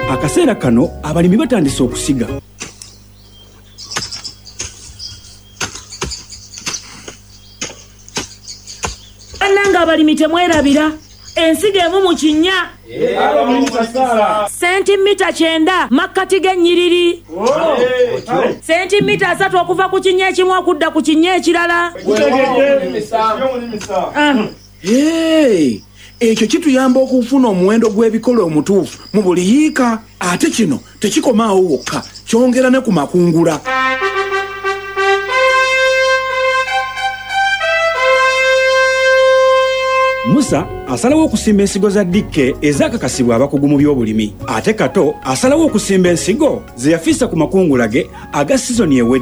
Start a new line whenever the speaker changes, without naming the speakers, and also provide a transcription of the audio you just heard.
akaseera kano abalimi batandise okusiga.
Annanga abalimi temwerabira ensigo emu mu kinnya sentimita 9 makkati g'ennyiriri sentimita 3 okuva ku kinnya ekimu okudda ku kinnya ekirala.
Ekyo kituyamba okufuna omuwendo gw'ebikola omutuufu mu buli yiika. Ate kino tekikomaawo wokka, kyongera ne ku makungula.
Musa asalawo okusimba ensigo za dikke ezakakasibwa abakugu mu by'obulimi. Ate Kato asalawo okusimba ensigo ze yafiisa ku makungula ge aga sizoni ewedde.